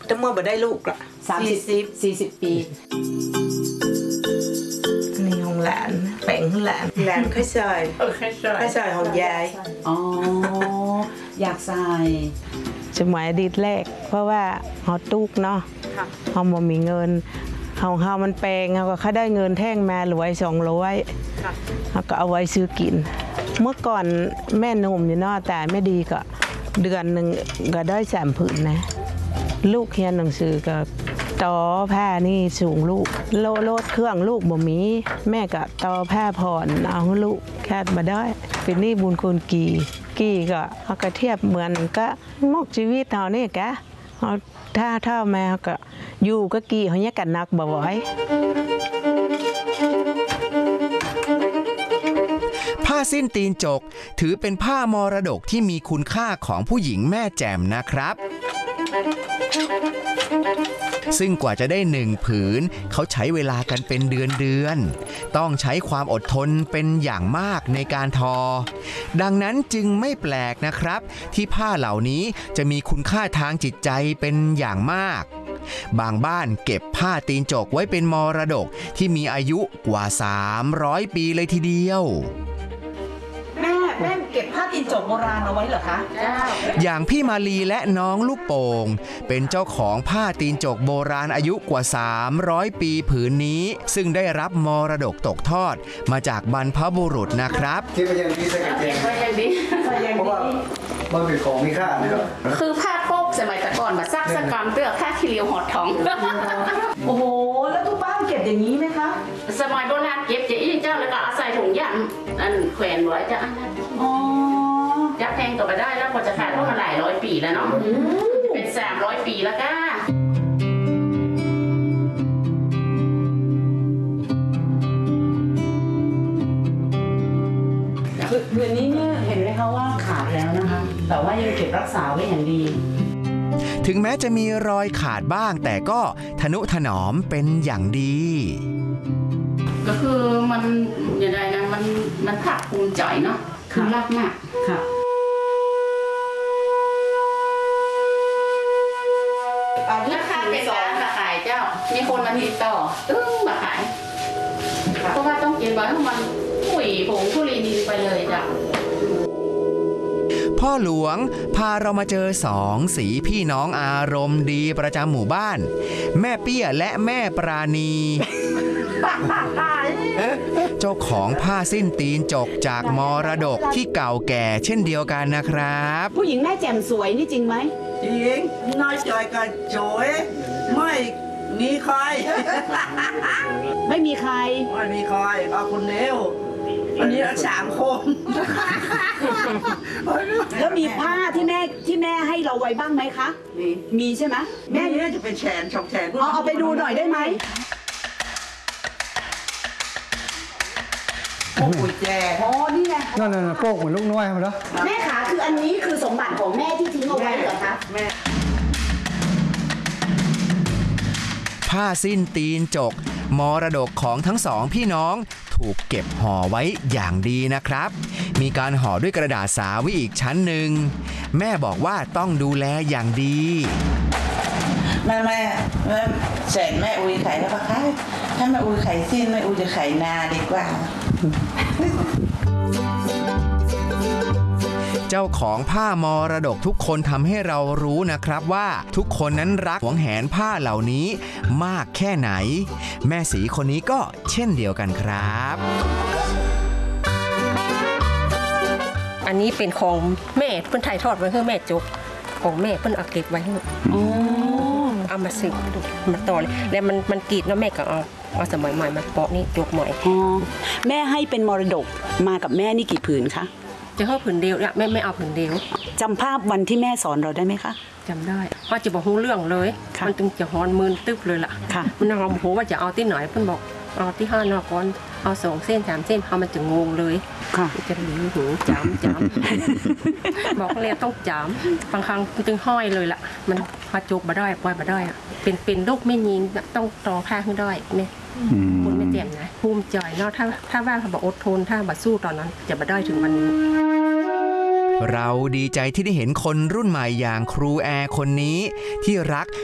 แต่เมื่อบ่ได้ลูกละ40 ปีนี่ของหลานแป่งของหลานค่อยใส่ของยายอ๋ออยากใส่สมัยอดีตแรกเพราะว่าเฮาตุกเนาะเฮาบ่มีเงินเฮามันแปลงเฮาก็ได้เงินแท่งมารวย200เฮาก็เอาไว้ซื้อกินเมื่อก่อนแม่หนุ่มอยู่เนาะแต่ไม่ดีก็เดือนนึงก็ได้3 ผืนนะลูกเรียนหนังสือก็ต่อผ้านี่สูงลูกโลดเครื่องลูกบ่มีแม่ก็ต่อผ้าผ่อนเอาให้ลูกแค่บ่ได้เป็นนี่บุญคุณกี่ก็เฮาก็เทียบเหมือนก็มอกชีวิตเฮานี่กะเฮาถ้าแม่ก็อยู่ก็กี่เฮาเนี่ยกันนักบ่ไหวผ้าสิ้นตีนจกถือเป็นผ้ามรดกที่มีคุณค่าของผู้หญิงแม่แจ่มนะครับซึ่งกว่าจะได้1 ผืนเขาใช้เวลากันเป็นเดือนต้องใช้ความอดทนเป็นอย่างมากในการทอดังนั้นจึงไม่แปลกนะครับที่ผ้าเหล่านี้จะมีคุณค่าทางจิตใจเป็นอย่างมากบางบ้านเก็บผ้าตีนจกไว้เป็นมรดกที่มีอายุกว่า300 ปีเลยทีเดียวแม่เก็บผ้าตีนจกโบราณเอาไว้เหรอคะอย่างพี่มาลีและน้องลูกโป่งเป็นเจ้าของผ้าตีนจกโบราณอายุกว่า300 ปีผืนนี้ซึ่งได้รับมรดกตกทอดมาจากบรรพบุรุษนะครับที่มันยังดีสักเก็บไว้ยังดีเพราะว่ามันเป็นของมีค่านะครับคือผ้าโป๊กสมัยแต่ก่อนมาซักสกรรมเตื้อค่าขี้เลียวหอดท้องโอ้โหแล้วทุกบ้านเก็บอย่างนี้ไหมคะสมัยโบราณเก็บจะอีเจ้าแล้วก็เอาใส่ถุงย่ำอันแขวนไว้จะอันนั้นยักแพงต่อไปได้แล้วพอจะขายเพราะมันหลาย100 ปีแล้วเนาะเป็น300 ปีแล้วก็คืนนี้เนี่ยเห็นไหมคะว่าขาดแล้วนะคะแต่ว่ายังเก็บรักษาไว้อย่างดีถึงแม้จะมีรอยขาดบ้างแต่ก็ทนุถนอมเป็นอย่างดีก็คือมันอย่างไรนะมันภาคภูมิใจเนาะคือรักมากค่ะราคาเป็นร้านมาขายเจ้ามีคนมาติดต่อมาขายเพราะว่าต้องกินไว้เพราะมันปุ๋ยผงทุเรียนไปเลยจ้ะพ่อหลวงพาเรามาเจอ2 สีพี่น้องอารมณ์ดีประจำหมู่บ้านแม่เปี้ยและแม่ปราณีเจ้าของผ้าสิ้นตีนจกจากมรดกที่เก่าแก่เช่นเดียวกันนะครับผู้หญิงแม่แจ่มสวยนี่จริงไหมจริงน้อยจอยกันสวยไม่มีใครไม่มีใครเอาคนเดียววันนี้3 คนแล้วมีผ้าที่แม่ให้เราไว้บ้างไหมคะมีใช่ไหมแม่นี่จะเป็นแฉน2 แฉนเอาไปดูหน่อยได้ไหมโอ้ยแจอ๋อนี่ไงนั่นโป๊กเหมือนลูกน้อยมาแล้วแม่ขาคืออันนี้คือสมบัติของแม่ที่ทิ้งเอาไว้เหรอคะแม่ผ้าสิ้นตีนจกมรดกของทั้ง2 พี่น้องถูกเก็บห่อไว้อย่างดีนะครับมีการห่อด้วยกระดาษสาวิอีกชั้นหนึ่งแม่บอกว่าต้องดูแลอย่างดีแม่แสนแม่อุ้ยไข่แล้วปะคะถ้าแม่อุ้ยไข่สิ้นแม่อุ้ยจะไข่นาดีกว่าเจ้าของผ้ามรดกทุกคนทำให้เรารู้นะครับว่าทุกคนนั้นรักหวงแหนผ้าเหล่านี้มากแค่ไหนแม่สีคนนี้ก็เช่นเดียวกันครับอันนี้เป็นของแม่เพิ่นถ่ายทอดไว้ให้แม่จกของแม่เพิ่นเอาเก็บไว้เอามาสึกมาต่อเลยแล้วมันกรีดแล้วแม่ก็เอาสมัยใหม่มาเปาะนี่จกใหม่แม่ให้เป็นมรดกมากับแม่นี่กี่ผืนคะจะให้ผืนเดียวแม่ไม่เอาผืนเดียวจำภาพวันที่แม่สอนเราได้ไหมคะจำได้พ่อจะบอกรู้เรื่องเลยมันจึงจะฮอนมืนตึ๊บเลยล่ะมันเอาโหว่าจะเอาที่ไหนเพิ่นบอกเอาที่5 นอกก่อนเอา2 เส้น 3 เส้นเอามันจะงงเลยจะหนีหูจำบอกเลยต้องจำบางครั้งจึงห้อยเลยล่ะมันพอจบมาได้ปล่อยมาได้เป็นลูกไม่ยิงต้องต่อผ้าขึ้นได้เนี่ยคุณไม่เจ็บนะภูมิใจเนาะถ้าว่าเขาบอกอดทนถ้าบัดสู้ตอนนั้นจะมาได้ถึงวันนี้เราดีใจที่ได้เห็นคนรุ่นใหม่อย่างครูแอร์คนนี้ที่รัก